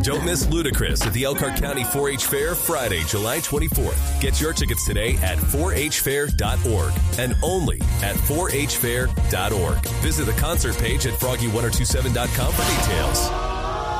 Don't miss Ludacris at the Elkhart County 4-H Fair Friday, July 24th. Get your tickets today at 4hfair.org and only at 4hfair.org. Visit the concert page at froggy1027.com for details.